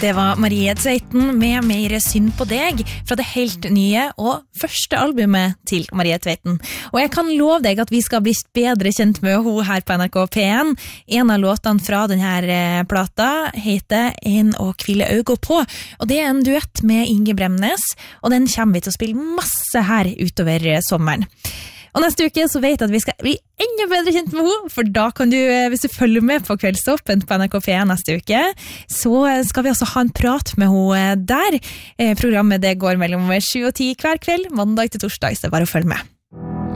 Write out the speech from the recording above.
Det var Marie Tveiten med Mer synd på deg fra det helt nye og første albumet til Marie Tveiten. Og jeg kan love deg at vi skal bli bedre kjent med henne her på NRK P1. En av låtene fra denne plata heter En å hvile øyne på, og det er en duett med Inge Bremnes, og den kommer vi til å spille masse her utover sommeren. Og neste uke så vet jeg at vi skal bli enda bedre kjent med henne, for da kan du, hvis du følger med på Kveldstoppen på NRK P1 neste uke, så skal vi også ha en prat med henne der. Programmet det går mellom 7 og 10 hver kveld, mandag til torsdag, så det er bare å følge med.